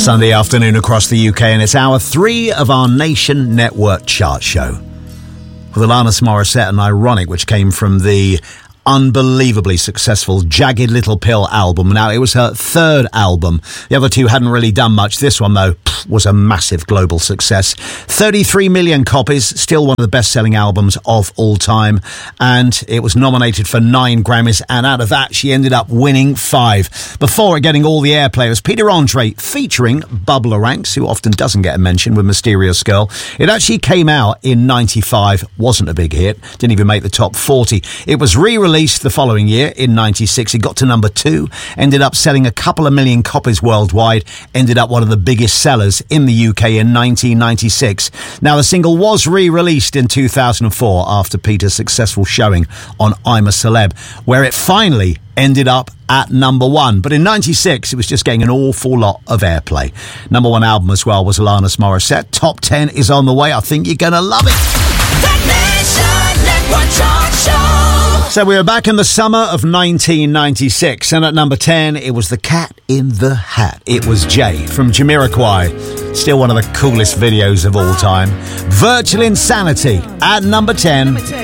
Sunday afternoon across the UK, and it's hour 3 of our Nation Network chart show. With Alanis Morissette and Ironic, which came from the unbelievably successful Jagged Little Pill album. Now, it was her third album. The other two hadn't really done much. This one, though, was a massive global success. 33 million copies, still one of the best-selling albums of all time. And it was nominated for 9 Grammys, and out of that, she ended up winning 5. Before it getting all the airplay, it was Peter Andre featuring Bubba Ranks, who often doesn't get a mention, with Mysterious Girl. It actually came out in 95, wasn't a big hit, didn't even make the top 40. It was re-released the following year in 96. It got to number 2, ended up selling a couple of million copies worldwide, ended up one of the biggest sellers in the UK in 1996. Now, the single was re-released in 2004 after Peter's successful showing on I'm a Celeb, where it finally ended up at number 1. But in 96, it was just getting an awful lot of airplay. Number 1 album as well was Alanis Morissette. Top 10 is on the way. I think you're going to love it. The Nation Network Chart Show. So we were back in the summer of 1996, and at number 10, it was The Cat in the Hat. It was Jay from Jamiroquai. Still one of the coolest videos of all time. Virtual Insanity at number 10.